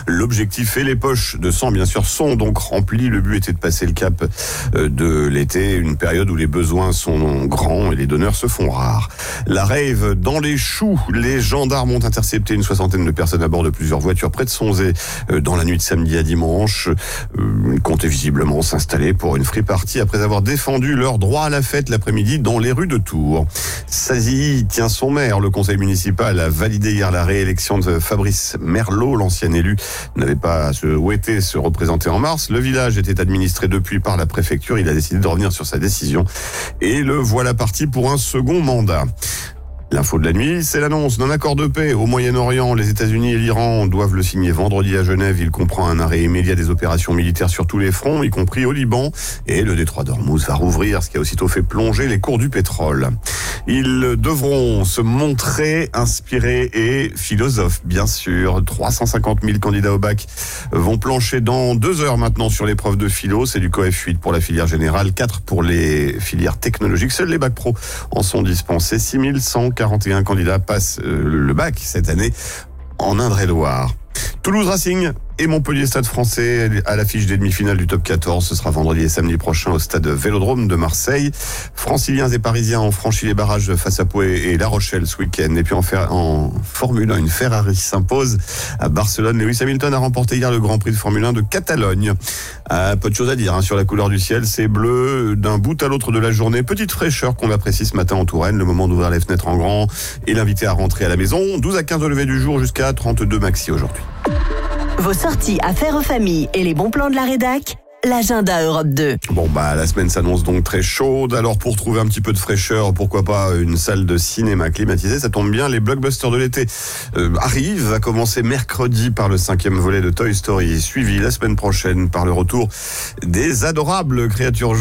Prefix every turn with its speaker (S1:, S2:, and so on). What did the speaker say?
S1: L'objectif et les poches de sang, bien sûr, sont donc remplis. Le but était de passer le cap de l'été, une période où les besoins sont grands et les donneurs se font rares. La rave dans les choux. Les gendarmes ont intercepté une soixantaine de personnes à bord de plusieurs voitures près de Sonzé dans la nuit de samedi à dimanche. Ils comptaient visiblement s'installer pour une free party après avoir défendu leur droit à la fête l'après-midi dans les rues de Tours. Sazy tient son maire. Le conseil municipal a validé hier la réélection de Fabrice Merlot. L'ancien élu n'avait pas souhaité se représenter en mars. Le village était administré depuis par la préfecture. Il a décidé de revenir sur sa décision et le voilà parti pour un second mandat. L'info de la nuit, c'est l'annonce d'un accord de paix au Moyen-Orient. Les États-Unis et l'Iran doivent le signer vendredi à Genève. Il comprend un arrêt immédiat des opérations militaires sur tous les fronts, y compris au Liban. Et le détroit d'Ormuz va rouvrir, ce qui a aussitôt fait plonger les cours du pétrole. Ils devront se montrer inspirés et philosophes, bien sûr. 350 000 candidats au bac vont plancher dans 2 heures maintenant sur l'épreuve de philo. C'est du coef 8 pour la filière générale, 4 pour les filières technologiques. Seuls les bacs pro en sont dispensés. 6141 candidats passent le bac cette année en Indre-et-Loire. Toulouse Racing et Montpellier Stade Français à l'affiche des demi-finales du top 14. Ce sera vendredi et samedi prochain au stade Vélodrome de Marseille. Franciliens et Parisiens ont franchi les barrages face à Pau et La Rochelle ce week-end. Et puis en Formule 1, une Ferrari s'impose à Barcelone. Lewis Hamilton a remporté hier le Grand Prix de Formule 1 de Catalogne. Peu de choses à dire sur la couleur du ciel. C'est bleu d'un bout à l'autre de la journée. Petite fraîcheur qu'on apprécie ce matin en Touraine. Le moment d'ouvrir les fenêtres en grand et l'inviter à rentrer à la maison. 12 à 15 au lever du jour jusqu'à 32 maxi aujourd'hui.
S2: Vos sorties affaires aux familles et les bons plans de la rédac, l'agenda Europe 2.
S1: La semaine s'annonce donc très chaude. Alors pour trouver un petit peu de fraîcheur, pourquoi pas une salle de cinéma climatisée, ça tombe bien, les blockbusters de l'été arrivent, à commencer mercredi par le 5e volet de Toy Story, suivi la semaine prochaine par le retour des adorables créatures